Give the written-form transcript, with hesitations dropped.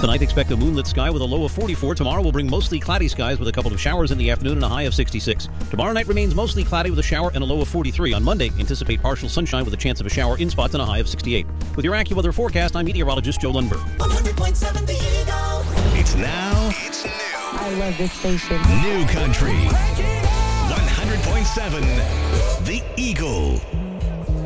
Tonight, expect a moonlit sky with a low of 44. Tomorrow will bring mostly cloudy skies with a couple of showers in the afternoon and a high of 66. Tomorrow night remains mostly cloudy with a shower and a low of 43. On Monday, anticipate partial sunshine with a chance of a shower in spots and a high of 68. With your AccuWeather forecast, I'm meteorologist Joe Lundberg. 100.7 The Eagle. It's now. It's new. I love this station. New country. 100.7 The Eagle.